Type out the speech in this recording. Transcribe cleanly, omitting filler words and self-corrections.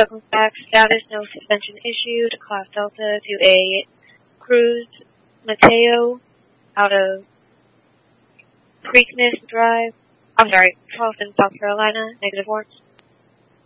Welcome back. Status, no suspension issued. Class Delta to a Cruz Mateo out of Preakness Drive. I'm sorry, Charleston, South Carolina. -1.